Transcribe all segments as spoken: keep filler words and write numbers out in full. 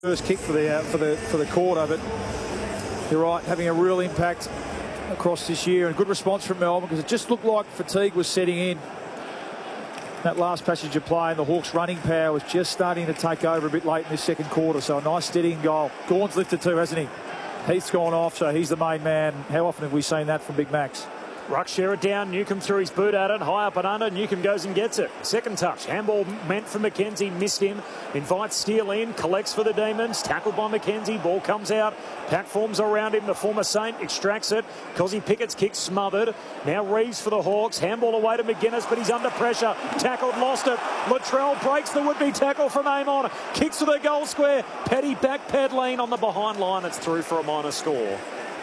First kick for the uh, for the for the quarter, but you're right, having a real impact across this year, and good response from Melbourne, because it just looked like fatigue was setting in. That last passage of play, and the Hawks' running power was just starting to take over a bit late in this second quarter. So a nice steadying goal. Gawn's lifted too, hasn't he? Heath's gone off, so he's the main man. How often have we seen that from Big Max? Ruck share it down. Newcomb threw his boot at it. High up and under. Newcomb goes and gets it. Second touch. Handball meant for McKenzie. Missed him. Invites Steele in. Collects for the Demons. Tackled by McKenzie. Ball comes out. Pack forms around him. The former Saint extracts it. Cosy Pickett's kick smothered. Now Reeves for the Hawks. Handball away to McGuinness, but he's under pressure. Tackled. Lost it. Latrell breaks the would-be tackle from Amon. Kicks to the goal square. Petty backpedaling on the behind line. It's through for a minor score.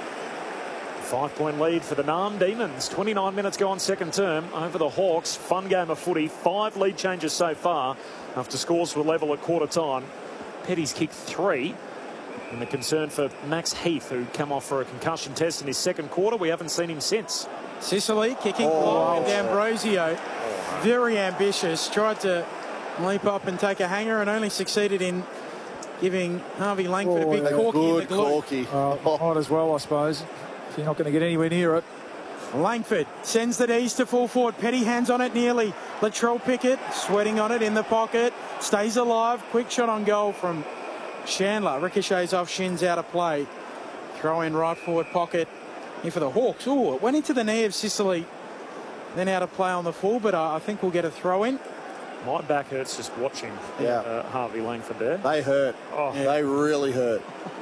Five-point lead for the Narm Demons. twenty-nine minutes gone second term over the Hawks. Fun game of footy. Five lead changes so far after scores were level at quarter time. Petty's kicked three. And the concern for Max Heath, who come off for a concussion test in his second quarter. We haven't seen him since. Sicily kicking oh, long, and D'Ambrosio, very ambitious, tried to leap up and take a hanger and only succeeded in giving Harvey Langford oh, a big yeah. corky Good in the glue. Corky. Uh, might as well, I suppose. You're not going to get anywhere near it. Langford sends the D's to full forward. Petty hands on it nearly. Latrell Pickett sweating on it in the pocket. Stays alive. Quick shot on goal from Chandler. Ricochets off shins, out of play. Throw in right forward pocket. In for the Hawks. Oh, it went into the knee of Sicily. Then out of play on the full, but uh, I think we'll get a throw in. My back hurts just watching yeah. uh, Harvey Langford there. They hurt. Oh, yeah. They really hurt.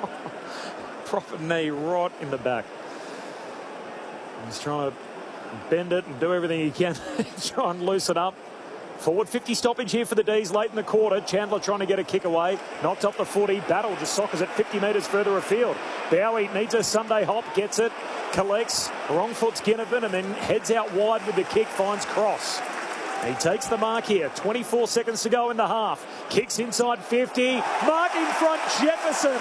Proper knee right in the back. He's trying to bend it and do everything he can to try and loosen up. Forward fifty stoppage here for the D's late in the quarter. Chandler trying to get a kick away. Knocked up the footy. Battle just soccers it fifty metres further afield. Bowie needs a Sunday hop. Gets it. Collects. Wrong foot's Ginnivan and then heads out wide with the kick. Finds Cross. He takes the mark here. twenty-four seconds to go in the half. Kicks inside fifty. Mark in front. Jefferson.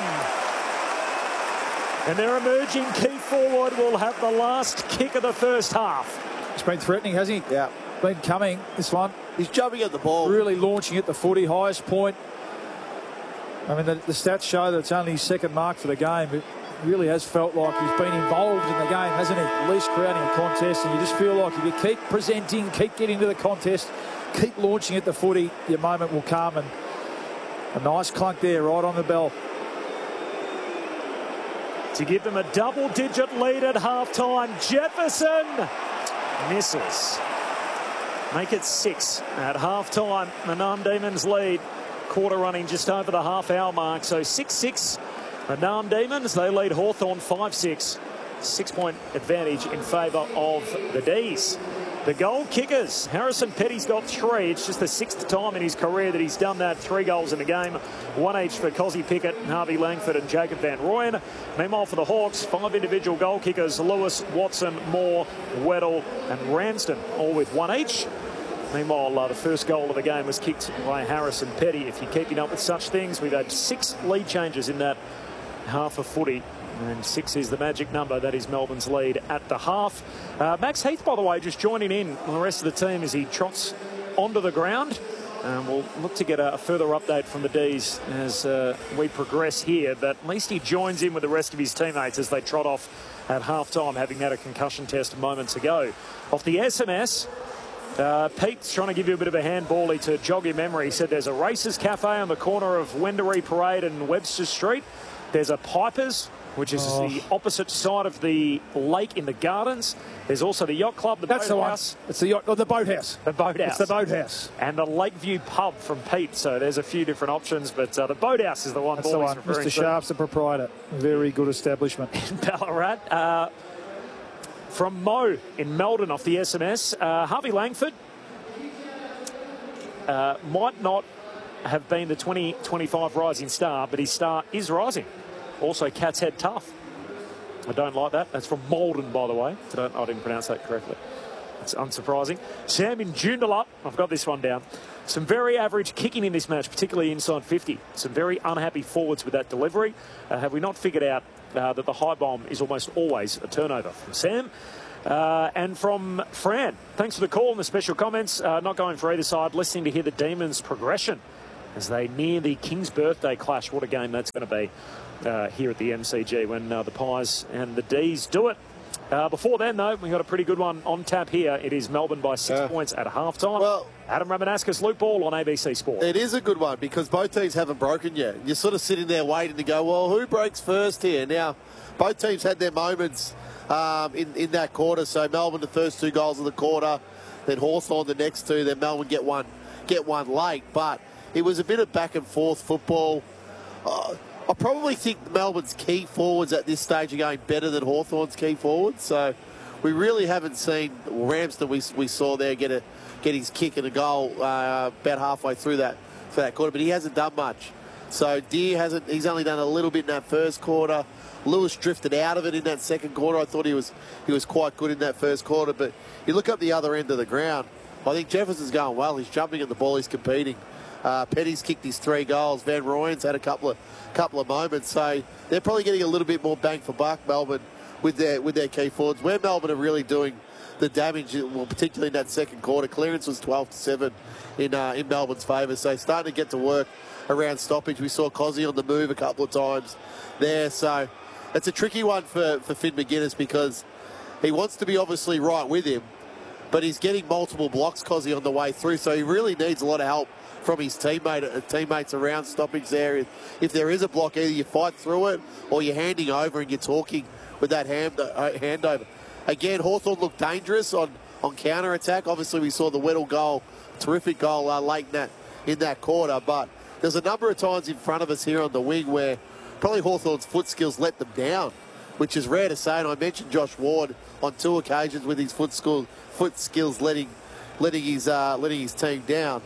And their emerging key forward will have the last kick of the first half. He's been threatening, hasn't he? Yeah. Been coming, this one. He's jumping at the ball. Really launching at the footy, highest point. I mean, the, the stats show that it's only his second mark for the game, but really has felt like he's been involved in the game, hasn't he? At least creating a contest, and you just feel like if you keep presenting, keep getting to the contest, keep launching at the footy, your moment will come. And a nice clunk there, right on the bell. To give them a double-digit lead at half-time. Jefferson misses. Make it six at half-time. The Narm Demons lead. Quarter running just over the half-hour mark. So six six. The Narm Demons, they lead Hawthorn five six. Six-point advantage in favour of the D's. The goal kickers. Harrison Petty's got three. It's just the sixth time in his career that he's done that. Three goals in a game. One each for Cosy Pickett, Harvey Langford and Jacob Van Rooyen. Meanwhile for the Hawks, five individual goal kickers. Lewis, Watson, Moore, Weddle and Ramsden, all with one each. Meanwhile, uh, the first goal of the game was kicked by Harrison Petty. If you're keeping up with such things, we've had six lead changes in that half of footy. And six is the magic number. That is Melbourne's lead at the half. Uh, Max Heath, by the way, just joining in on the rest of the team as he trots onto the ground. Um, we'll look to get a, a further update from the D's as uh, we progress here. But at least he joins in with the rest of his teammates as they trot off at half-time, having had a concussion test moments ago. Off the S M S, uh, Pete's trying to give you a bit of a handbally to jog your memory. He said there's a Racers Cafe on the corner of Wendouree Parade and Webster Street. There's a Piper's, which is oh. the opposite side of the lake in the gardens. There's also the Yacht Club, the That's the one. Boathouse. It's the yacht, oh, the boathouse. The Boathouse. It's the boathouse. And the Lakeview Pub from Pete. So there's a few different options, but uh, the Boathouse is the one. That's the one. Mister to. Sharp's the proprietor. Very good establishment. In Ballarat. Uh, from Mo in Melbourne off the S M S, uh, Harvey Langford uh, might not have been the twenty twenty-five rising star, but his star is rising. Also, Cat's Head Tough. I don't like that. That's from Malden, by the way. I, don't, I didn't pronounce that correctly. It's unsurprising. Sam in Joondalup. I've got this one down. Some very average kicking in this match, particularly inside fifty. Some very unhappy forwards with that delivery. Uh, have we not figured out uh, that the high bomb is almost always a turnover? From Sam. Uh, and from Fran. Thanks for the call and the special comments. Uh, not going for either side. Listening to hear the Demons' progression as they near the King's birthday clash. What a game that's going to be uh, here at the M C G when uh, the Pies and the D's do it. Uh, before then, though, we've got a pretty good one on tap here. It is Melbourne by six yeah. points at halftime. Well, Adam Ramanauskas, Luke Ball on A B C Sport. It is a good one because both teams haven't broken yet. You're sort of sitting there waiting to go, well, who breaks first here? Now, both teams had their moments um, in, in that quarter. So Melbourne, the first two goals of the quarter, then Hawthorn the next two, then Melbourne get one, get one late. But it was a bit of back and forth football. Uh, I probably think Melbourne's key forwards at this stage are going better than Hawthorn's key forwards. So we really haven't seen Ramsden. We, we saw there get a get his kick and a goal uh, about halfway through that for that quarter, but he hasn't done much. So Deer hasn't. He's only done a little bit in that first quarter. Lewis drifted out of it in that second quarter. I thought he was he was quite good in that first quarter, but you look up the other end of the ground. I think Jefferson's going well. He's jumping at the ball. He's competing. Uh, Petty's kicked his three goals. Van Rooyen's had a couple of couple of moments. So they're probably getting a little bit more bang for buck, Melbourne, with their with their key forwards. Where Melbourne are really doing the damage, well, particularly in that second quarter. Clearance was twelve to seven in uh, in Melbourne's favour. So starting to get to work around stoppage. We saw Cozzy on the move a couple of times there. So it's a tricky one for, for Finn McGuinness because he wants to be obviously right with him, but he's getting multiple blocks, Cozzy, on the way through. So he really needs a lot of help from his teammate, uh, teammates around stoppage there. If, if there is a block, either you fight through it or you're handing over and you're talking with that hand, uh, handover. Again, Hawthorn looked dangerous on, on counter-attack. Obviously, we saw the Weddle goal, terrific goal uh, late in that, in that quarter. But there's a number of times in front of us here on the wing where probably Hawthorn's foot skills let them down, which is rare to say. And I mentioned Josh Ward on two occasions with his foot, school, foot skills letting, letting, his, uh, letting his team down.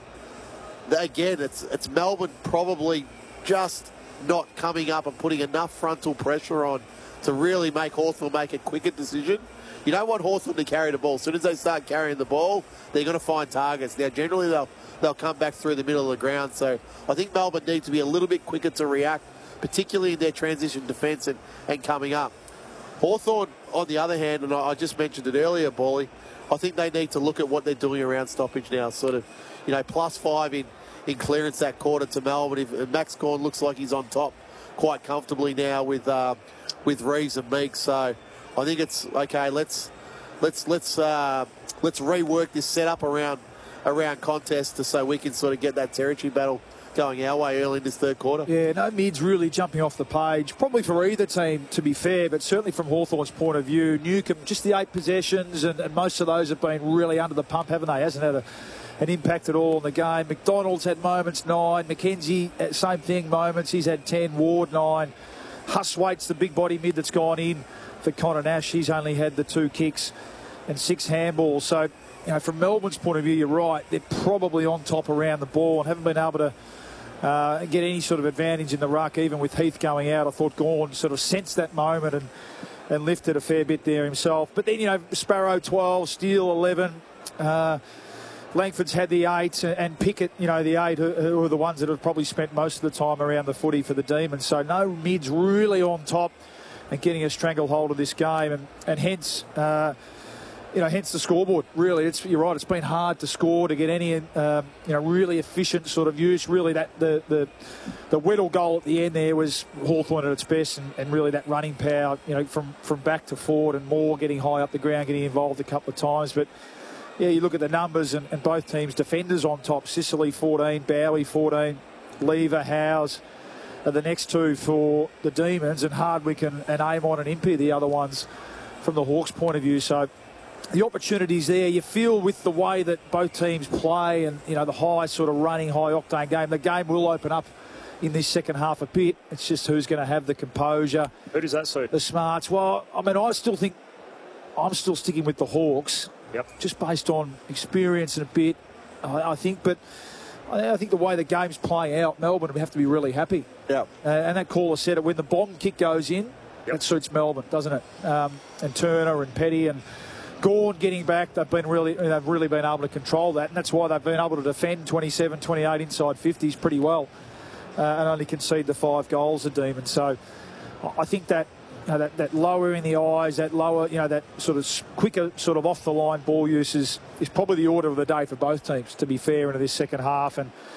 Again, it's it's Melbourne probably just not coming up and putting enough frontal pressure on to really make Hawthorn make a quicker decision. You don't want Hawthorn to carry the ball. As soon as they start carrying the ball, they're going to find targets. Now, generally, they'll they'll come back through the middle of the ground. So I think Melbourne need to be a little bit quicker to react, particularly in their transition defence and, and coming up. Hawthorn, on the other hand, and I, I just mentioned it earlier, Bally, I think they need to look at what they're doing around stoppage now. Sort of, you know, plus five in in clearance that quarter to Melbourne. If Max Gawn looks like he's on top quite comfortably now with uh, with Reeves and Meeks. So I think it's okay. Let's let's let's uh, let's rework this setup around around contest to so we can sort of get that territory battle going our way early in this third quarter. Yeah, no mids really jumping off the page. Probably for either team, to be fair, but certainly from Hawthorn's point of view, Newcomb, just the eight possessions, and, and most of those have been really under the pump, haven't they? Hasn't had a an impact at all in the game. McDonald's had moments, nine. McKenzie, same thing, moments. He's had ten. Ward, nine. Huswaite's the big body mid that's gone in for Connor Nash. He's only had the two kicks and six handballs. So, you know, from Melbourne's point of view, you're right. They're probably on top around the ball and haven't been able to uh, get any sort of advantage in the ruck, even with Heath going out. I thought Gawn sort of sensed that moment and, and lifted a fair bit there himself. But then, you know, Sparrow, twelve. Steele, eleven. Uh, Langford's had the eight, and Pickett, you know, the eight, who are the ones that have probably spent most of the time around the footy for the Demons. So no mids really on top and getting a stranglehold of this game, and, and hence, uh, you know, hence the scoreboard. Really, it's you're right. It's been hard to score, to get any, um, you know, really efficient sort of use. Really, that the the the Weddle goal at the end there was Hawthorn at its best, and, and really that running power, you know, from from back to forward and more, getting high up the ground, getting involved a couple of times, but. Yeah, you look at the numbers and, and both teams' defenders on top. Sicily fourteen, Bowie fourteen, Lever, Howes are the next two for the Demons, and Hardwick and, and Amon and Impey the other ones from the Hawks' point of view. So the opportunities there, you feel with the way that both teams play and, you know, the high sort of running, high-octane game, the game will open up in this second half a bit. It's just who's going to have the composure. Who does that suit? The smarts. Well, I mean, I still think I'm still sticking with the Hawks. Yep. Just based on experience and a bit, I, I think. But I, I think the way the game's playing out, Melbourne will have to be really happy. Yeah. Uh, and that caller said it, when the bomb kick goes in, yep. It suits Melbourne, doesn't it? Um, and Turner and Petty and Gawn getting back, they've been really, they've really been able to control that, and that's why they've been able to defend twenty-seven, twenty-eight inside fifties pretty well, uh, and only concede the five goals a Demons. So I think that. You know, that, that lower in the eyes, that lower, you know, that sort of quicker sort of off-the-line ball use is, is probably the order of the day for both teams, to be fair, into this second half. And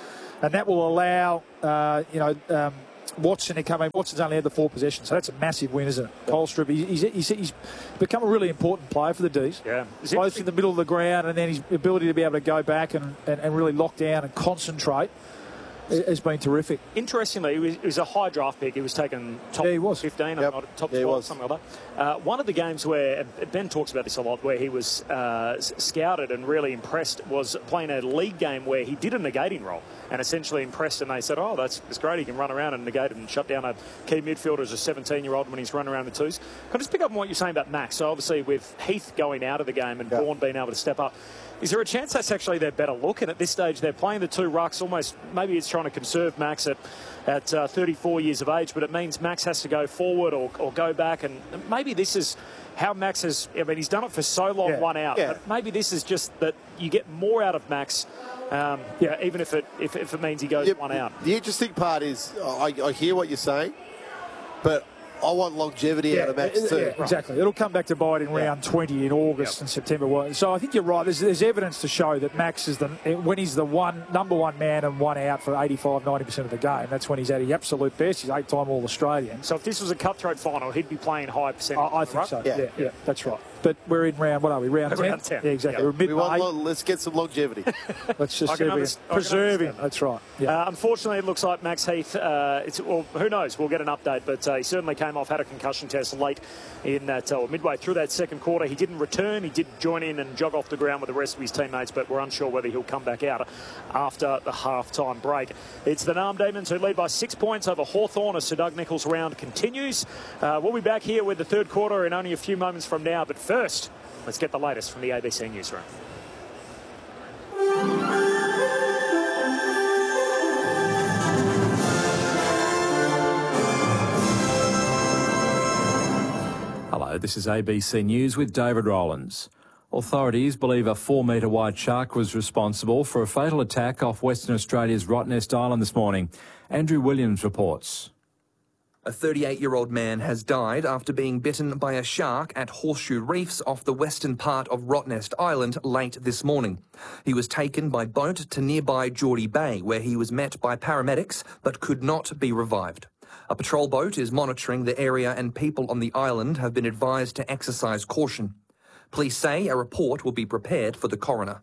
and that will allow, uh, you know, um, Watson to come in. Watson's only had the four possessions, so that's a massive win, isn't it? Colstrip, he's, he's, he's become a really important player for the D's. Yeah. Both in the middle of the ground, and then his ability to be able to go back and, and, and really lock down and concentrate has been terrific. Interestingly, he was, he was a high draft pick. He was taken top yeah, he was. fifteen, yep. not top yeah, twelve, something like that. Uh, one of the games where, Ben talks about this a lot, where he was uh, scouted and really impressed was playing a league game where he did a negating role and essentially impressed, and they said, oh, that's, that's great, he can run around and negate it and shut down a key midfielder as a seventeen-year-old when he's running around the twos. Can I just pick up on what you're saying about Max? So obviously with Heath going out of the game and yep. Bourne being able to step up, is there a chance that's actually their better look? And at this stage, they're playing the two rucks almost, maybe it's trying to conserve Max at, at uh, thirty-four years of age, but it means Max has to go forward or, or go back. And maybe this is how Max has, I mean, he's done it for so long, yeah. one out. Yeah. But maybe this is just that you get more out of Max, um, yeah, even if it, if, if it means he goes yeah, one out. The interesting part is, I, I hear what you're saying, but I want longevity yeah, out of Max too. Yeah, exactly. It'll come back to bite in yeah. round twenty in August yep. and September. So I think you're right. There's, there's evidence to show that Max is the when he's the one number one man and one out for eighty-five, ninety percent of the game. That's when he's at his absolute best. He's eight-time All-Australian. So if this was a cutthroat final, he'd be playing high percentage. I, I think right? so. Yeah. Yeah, yeah, that's right. But we're in round, what are we, round ten? Round ten. Yeah, exactly. Yeah. We're mid we want, long, let's get some longevity. Let's just see under, preserve him. That's right. Yeah. Uh, unfortunately, it looks like Max Heath, uh, it's, well, who knows, we'll get an update, but uh, he certainly came off, had a concussion test late in that, or midway through that second quarter. He didn't return. He did join in and jog off the ground with the rest of his teammates, but we're unsure whether he'll come back out after the half-time break. It's the Narm Demons who lead by six points over Hawthorn as Sir Doug Nicholls' round continues. Uh, we'll be back here with the third quarter in only a few moments from now, but first, let's get the latest from the A B C Newsroom. Hello, this is A B C News with David Rowlands. Authorities believe a four-metre wide shark was responsible for a fatal attack off Western Australia's Rottnest Island this morning. Andrew Williams reports. A thirty-eight-year-old man has died after being bitten by a shark at Horseshoe Reefs off the western part of Rottnest Island late this morning. He was taken by boat to nearby Geordie Bay, where he was met by paramedics but could not be revived. A patrol boat is monitoring the area and people on the island have been advised to exercise caution. Police say a report will be prepared for the coroner.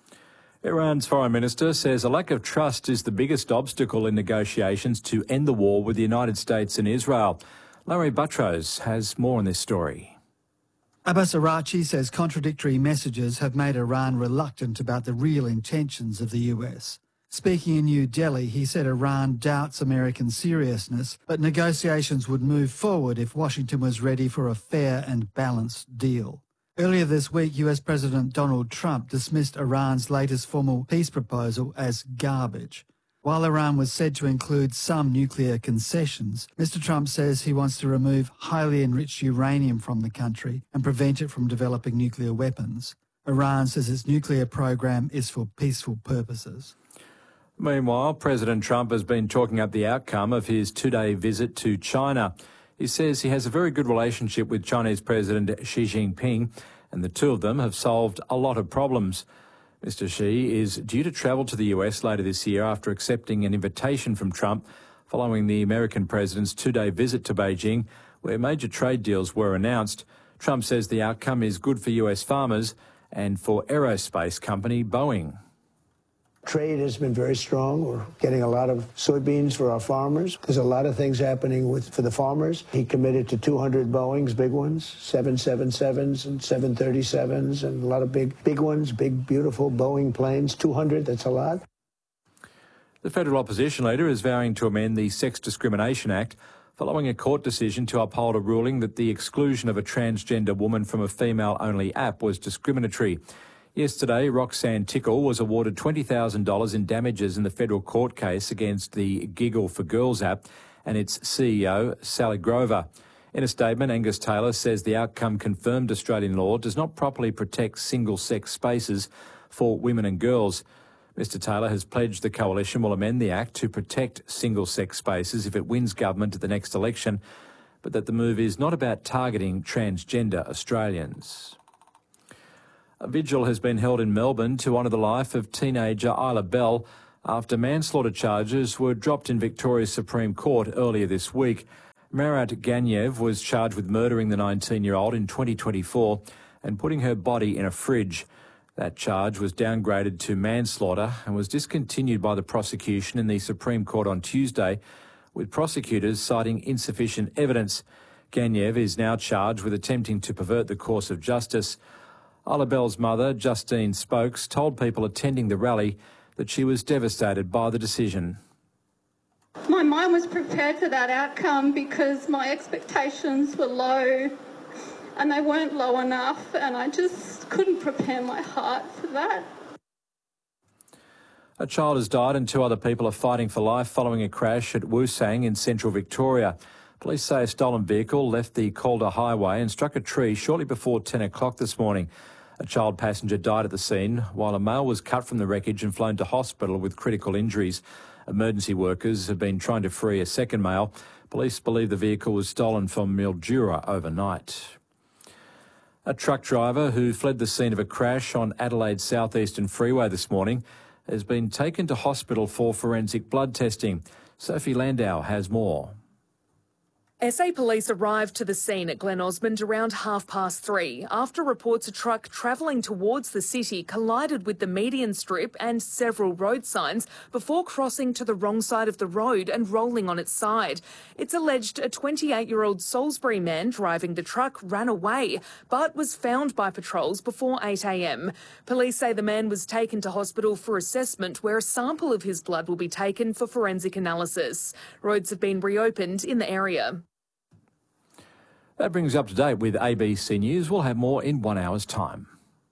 Iran's foreign minister says a lack of trust is the biggest obstacle in negotiations to end the war with the United States and Israel. Larry Buttrose has more on this story. Abbas Araghchi says contradictory messages have made Iran reluctant about the real intentions of the U S. Speaking in New Delhi, he said Iran doubts American seriousness, but negotiations would move forward if Washington was ready for a fair and balanced deal. Earlier this week, U S President Donald Trump dismissed Iran's latest formal peace proposal as garbage. While Iran was said to include some nuclear concessions, Mister Trump says he wants to remove highly enriched uranium from the country and prevent it from developing nuclear weapons. Iran says its nuclear program is for peaceful purposes. Meanwhile, President Trump has been talking up the outcome of his two-day visit to China. He says he has a very good relationship with Chinese President Xi Jinping, and the two of them have solved a lot of problems. Mister Xi is due to travel to the U S later this year after accepting an invitation from Trump following the American president's two-day visit to Beijing, where major trade deals were announced. Trump says the outcome is good for U S farmers and for aerospace company Boeing. Trade has been very strong. We're getting a lot of soybeans for our farmers. There's a lot of things happening with for the farmers. He committed to two hundred Boeings, big ones, seven seventy-sevens and seven thirty-sevens, and a lot of big, big ones, big, beautiful Boeing planes. two hundred, that's a lot. The federal opposition leader is vowing to amend the Sex Discrimination Act following a court decision to uphold a ruling that the exclusion of a transgender woman from a female-only app was discriminatory. Yesterday, Roxanne Tickle was awarded twenty thousand dollars in damages in the federal court case against the Giggle for Girls app and its C E O, Sally Grover. In a statement, Angus Taylor says the outcome confirmed Australian law does not properly protect single-sex spaces for women and girls. Mister Taylor has pledged the coalition will amend the Act to protect single-sex spaces if it wins government at the next election, but that the move is not about targeting transgender Australians. A vigil has been held in Melbourne to honour the life of teenager Isla Bell after manslaughter charges were dropped in Victoria's Supreme Court earlier this week. Marat Ganev was charged with murdering the nineteen-year-old in twenty twenty-four and putting her body in a fridge. That charge was downgraded to manslaughter and was discontinued by the prosecution in the Supreme Court on Tuesday, with prosecutors citing insufficient evidence. Ganev is now charged with attempting to pervert the course of justice. Isla Belle's mother, Justine Spokes, told people attending the rally that she was devastated by the decision. My mind was prepared for that outcome because my expectations were low and they weren't low enough, and I just couldn't prepare my heart for that. A child has died and two other people are fighting for life following a crash at Woosang in central Victoria. Police say a stolen vehicle left the Calder Highway and struck a tree shortly before ten o'clock this morning. A child passenger died at the scene, while a male was cut from the wreckage and flown to hospital with critical injuries. Emergency workers have been trying to free a second male. Police believe the vehicle was stolen from Mildura overnight. A truck driver who fled the scene of a crash on Adelaide's southeastern freeway this morning has been taken to hospital for forensic blood testing. Sophie Landau has more. S A police arrived to the scene at Glen Osmond around half past three after reports a truck travelling towards the city collided with the median strip and several road signs before crossing to the wrong side of the road and rolling on its side. It's alleged a twenty-eight-year-old Salisbury man driving the truck ran away but was found by patrols before eight a m. Police say the man was taken to hospital for assessment, where a sample of his blood will be taken for forensic analysis. Roads have been reopened in the area. That brings you up to date with A B C News. We'll have more in one hour's time.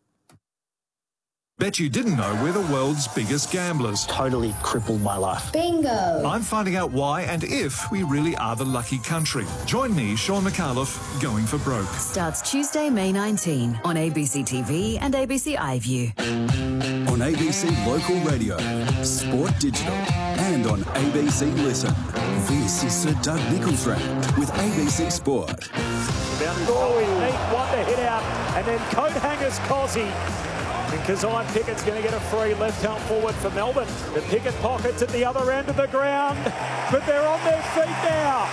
Bet you didn't know we're the world's biggest gamblers. Totally crippled my life. Bingo! I'm finding out why and if we really are the lucky country. Join me, Sean McAuliffe, Going for Broke. Starts Tuesday, May nineteenth on A B C T V and A B C iView. On A B C Local Radio, Sport Digital, and on A B C Listen. This is Sir Doug Nicholls Round with A B C Sport. Oh, one to hit out, and then coat hangers Cozzy. And Kazime Pickett's going to get a free left-hand forward for Melbourne. The Pickett pockets at the other end of the ground, but they're on their feet now.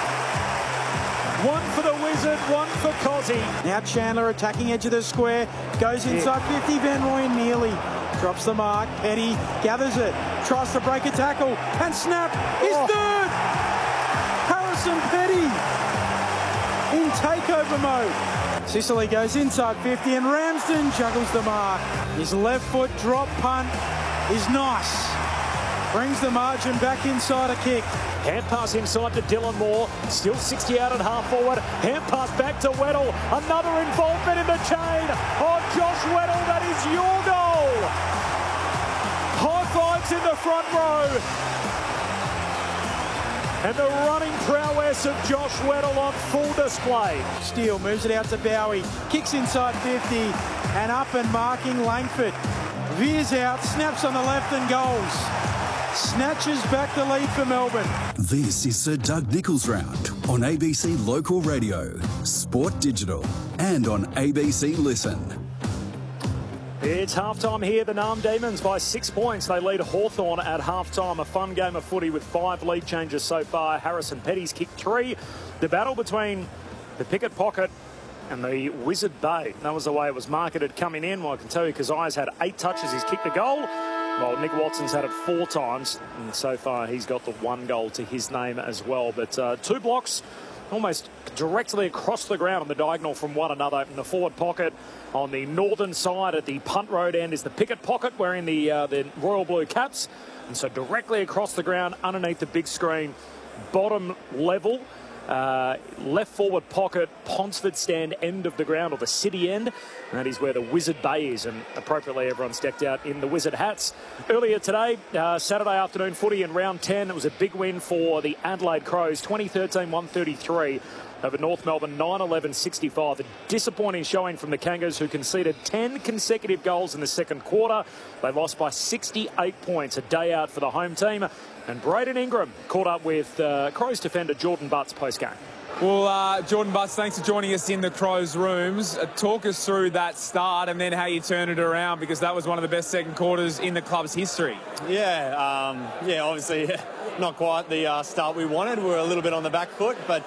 One for the Wizard, one for Cozzy. Now Chandler attacking edge of the square, goes inside yeah. fifty, Van Rooyen nearly drops the mark. Petty gathers it, tries to break a tackle, and snap, he's oh. third! Harrison Petty in takeover mode. Sicily goes inside fifty and Ramsden juggles the mark. His left foot drop punt is nice. Brings the margin back inside a kick. Hand pass inside to Dylan Moore. Still sixty out at half forward. Hand pass back to Weddle. Another involvement in the chain. Oh, Josh Weddle, that is your goal. High fives in the front row. And the running prowess of Josh Weddle on full display. Steele moves it out to Bowie, kicks inside fifty, and up and marking Langford. Veers out, snaps on the left and goals. Snatches back the lead for Melbourne. This is Sir Doug Nicholls Round on A B C Local Radio, Sport Digital, and on A B C Listen. It's halftime here. The Narm Demons by six points. They lead Hawthorn at halftime. A fun game of footy with five lead changes so far. Harrison Petty's kicked three. The battle between the Pickett Pocket and the Wizard Bay. That was the way it was marketed coming in. Well, I can tell you Kazai's had eight touches. He's kicked a goal. Well, Nick Watson's had it four times. And so far, he's got the one goal to his name as well. But uh, two blocks almost directly across the ground on the diagonal from one another. In the forward pocket on the northern side at the punt road end is the Pickett Pocket wearing the, uh, the royal blue caps. And so directly across the ground underneath the big screen, bottom level, uh, left forward pocket, Ponsford stand end of the ground, or the city end. And that is where the Wizard Bay is, and appropriately everyone's decked out in the Wizard hats. Earlier today, uh, Saturday afternoon footy in round ten, it was a big win for the Adelaide Crows, twenty thirteen one thirty-three over North Melbourne, nine eleven sixty-five. A disappointing showing from the Kangas, who conceded ten consecutive goals in the second quarter. They lost by sixty-eight points, a day out for the home team. And Braden Ingram caught up with uh, Crows defender Jordan Butts post-game. Well, uh, Jordan Butts, thanks for joining us in the Crows rooms. Uh, talk us through that start and then how you turned it around, because that was one of the best second quarters in the club's history. Yeah, um, yeah, obviously not quite the uh, start we wanted. We were a little bit on the back foot, but